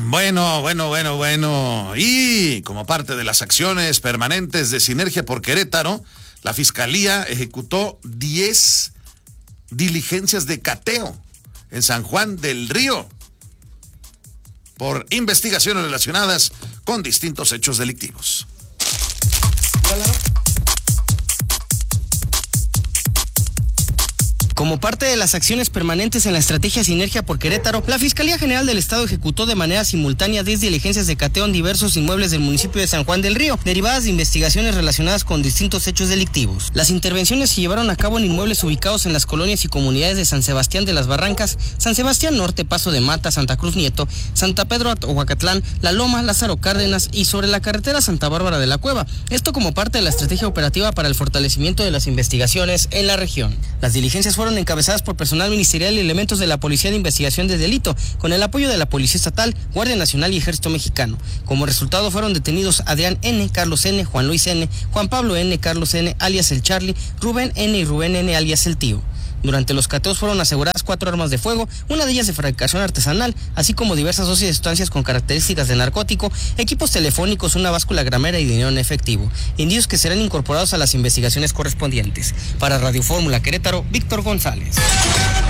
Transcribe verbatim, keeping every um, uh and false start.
Bueno, bueno, bueno, bueno. Y como parte de las acciones permanentes de Sinergia por Querétaro, la Fiscalía ejecutó diez diligencias de cateo en San Juan del Río por investigaciones relacionadas con distintos hechos delictivos. Como parte de las acciones permanentes en la estrategia Sinergia por Querétaro, la Fiscalía General del Estado ejecutó de manera simultánea diez diligencias de cateo en diversos inmuebles del municipio de San Juan del Río, derivadas de investigaciones relacionadas con distintos hechos delictivos. Las intervenciones se llevaron a cabo en inmuebles ubicados en las colonias y comunidades de San Sebastián de las Barrancas, San Sebastián Norte, Paso de Mata, Santa Cruz Nieto, Santa Pedro Oaxacatlán, La Loma, Lázaro Cárdenas y sobre la carretera Santa Bárbara de la Cueva. Esto como parte de la estrategia operativa para el fortalecimiento de las investigaciones en la región. Las diligencias fueron encabezadas por personal ministerial y elementos de la Policía de Investigación de Delito, con el apoyo de la Policía Estatal, Guardia Nacional y Ejército Mexicano. Como resultado fueron detenidos Adrián N., Carlos N., Juan Luis N., Juan Pablo N., Carlos N., alias el Charlie, Rubén N. y Rubén N., alias el Tío. Durante los cateos fueron aseguradas cuatro armas de fuego, una de ellas de fabricación artesanal, así como diversas dosis de sustancias con características de narcótico, equipos telefónicos, una báscula gramera y dinero en efectivo, indicios que serán incorporados a las investigaciones correspondientes. Para Radio Fórmula Querétaro, Víctor González.